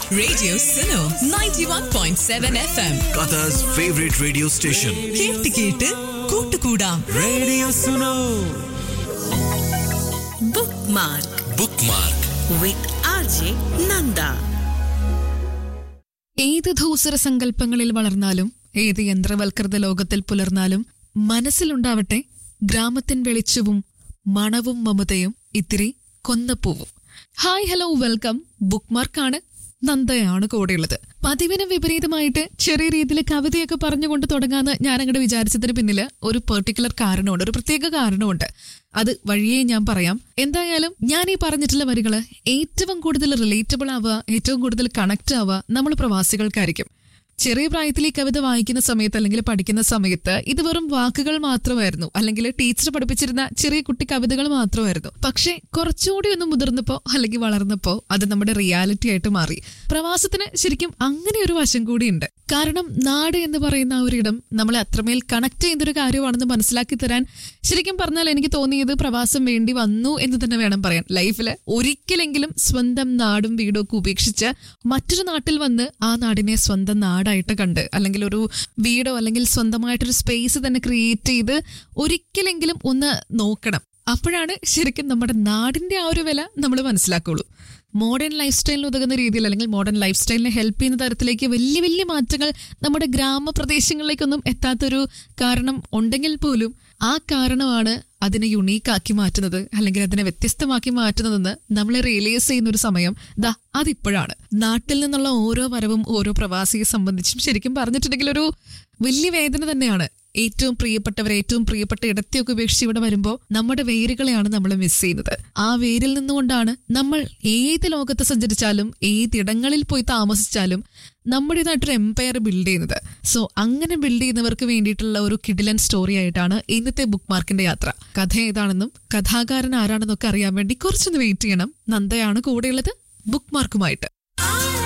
Radio Suno 91.7 FM. Qatar's favorite radio station. കേട്ട് കൂട്ടുകൂടാം. Radio Suno. Bookmark Bookmark. with RJ Nanda. ഏത് ധൂസര സങ്കല്പങ്ങളിൽ വളർന്നാലും ഏത് യന്ത്രവൽകൃത ലോകത്തിൽ പുലർന്നാലും മനസ്സിലുണ്ടാവട്ടെ ഗ്രാമത്തിൻ വെളിച്ചവും മണവും മമതയും ഇത്തിരി കൊന്നപ്പൂവും. Hi hello welcome. ബുക്ക്മാർക്കാണ്, നന്ദയാണ് കൂടെയുള്ളത്. പതിവിന് വിപരീതമായിട്ട് ചെറിയ രീതിയിൽ കവിതയൊക്കെ പറഞ്ഞുകൊണ്ട് തുടങ്ങാന്ന് ഞാൻ അങ്ങോട്ട് വിചാരിച്ചതിന് പിന്നില് ഒരു പെർട്ടിക്കുലർ കാരണമുണ്ട്, ഒരു പ്രത്യേക കാരണമുണ്ട്. അത് വഴിയേ ഞാൻ പറയാം. എന്തായാലും ഞാൻ ഈ പറഞ്ഞിട്ടുള്ള വരികള് ഏറ്റവും കൂടുതൽ റിലേറ്റബിൾ ആവുക, ഏറ്റവും കൂടുതൽ കണക്ട് ആവുക നമ്മൾ പ്രവാസികൾക്കായിരിക്കും. ചെറിയ പ്രായത്തിൽ ഈ കവിത വായിക്കുന്ന സമയത്ത് അല്ലെങ്കിൽ പഠിക്കുന്ന സമയത്ത് ഇത് വെറും വാക്കുകൾ മാത്രമായിരുന്നു, അല്ലെങ്കിൽ ടീച്ചർ പഠിപ്പിച്ചിരുന്ന ചെറിയ കുട്ടി കവിതകൾ മാത്രമായിരുന്നു. പക്ഷെ കുറച്ചുകൂടി ഒന്ന് മുതിർന്നപ്പോ അല്ലെങ്കിൽ വളർന്നപ്പോ അത് നമ്മുടെ റിയാലിറ്റി ആയിട്ട് മാറി. പ്രവാസത്തിന് ശരിക്കും അങ്ങനെ ഒരു വശം കൂടിയുണ്ട്. കാരണം നാട് എന്ന് പറയുന്ന ആ ഒരിടം നമ്മളെ അത്രമേൽ കണക്ട് ചെയ്യുന്നൊരു കാര്യമാണെന്ന് മനസ്സിലാക്കി തരാൻ ശരിക്കും പറഞ്ഞാൽ എനിക്ക് തോന്നിയത് പ്രവാസം വേണ്ടി വന്നു എന്ന് തന്നെ വേണം പറയാൻ. ലൈഫില് ഒരിക്കലെങ്കിലും സ്വന്തം നാടും വീടും ഒക്കെ ഉപേക്ഷിച്ച് മറ്റൊരു നാട്ടിൽ വന്ന് ആ നാടിനെ സ്വന്തം നാടായിട്ട് കണ്ട്, അല്ലെങ്കിൽ ഒരു വീടോ അല്ലെങ്കിൽ സ്വന്തമായിട്ടൊരു സ്പേസ് തന്നെ ക്രിയേറ്റ് ചെയ്ത് ഒരിക്കലെങ്കിലും ഒന്ന് നോക്കണം. അപ്പോഴാണ് ശരിക്കും നമ്മുടെ നാടിന്റെ ആ ഒരു വില നമ്മൾ മനസ്സിലാക്കുള്ളൂ. മോഡേൺ ലൈഫ് സ്റ്റൈലിന് ഉതകുന്ന രീതിയിൽ അല്ലെങ്കിൽ മോഡേൺ ലൈഫ് സ്റ്റൈലിനെ ഹെൽപ്പ് ചെയ്യുന്ന തരത്തിലേക്ക് വലിയ വലിയ മാറ്റങ്ങൾ നമ്മുടെ ഗ്രാമപ്രദേശങ്ങളിലേക്കൊന്നും എത്താത്തൊരു കാരണം ഉണ്ടെങ്കിൽ പോലും ആ കാരണമാണ് അതിനെ യുണീക്കാക്കി മാറ്റുന്നത്, അല്ലെങ്കിൽ അതിനെ വ്യത്യസ്തമാക്കി മാറ്റുന്നതെന്ന് നമ്മളെ റിയലൈസ് ചെയ്യുന്ന ഒരു സമയം അതിപ്പോഴാണ്. നാട്ടിൽ നിന്നുള്ള ഓരോ വരവും ഓരോ പ്രവാസിയെ സംബന്ധിച്ചും ശരിക്കും പറഞ്ഞിട്ടുണ്ടെങ്കിൽ ഒരു വലിയ വേദന തന്നെയാണ്. ഏറ്റവും പ്രിയപ്പെട്ടവരെ, ഏറ്റവും പ്രിയപ്പെട്ട ഇടത്തെയൊക്കെ ഉപേക്ഷിച്ച് ഇവിടെ വരുമ്പോൾ നമ്മുടെ വേരുകളെയാണ് നമ്മൾ മിസ് ചെയ്യുന്നത്. ആ വേരിൽ നിന്നുകൊണ്ടാണ് നമ്മൾ ഏത് ലോകത്ത് സഞ്ചരിച്ചാലും ഏതിടങ്ങളിൽ പോയി താമസിച്ചാലും നമ്മുടേതായിട്ടൊരു എംപയർ ബിൽഡ് ചെയ്യുന്നത്. സോ അങ്ങനെ ബിൽഡ് ചെയ്യുന്നവർക്ക് വേണ്ടിയിട്ടുള്ള ഒരു കിഡിലൻ സ്റ്റോറി ആയിട്ടാണ് ഇന്നത്തെ ബുക്ക്മാർക്കിന്റെ യാത്ര. കഥ ഏതാണെന്നും കഥാകാരൻ ആരാണെന്നൊക്കെ അറിയാൻ വേണ്ടി കുറച്ചൊന്ന് വെയിറ്റ് ചെയ്യണം. നന്ദയാണ് കൂടെയുള്ളത് ബുക്ക്മാർക്കുമായിട്ട്.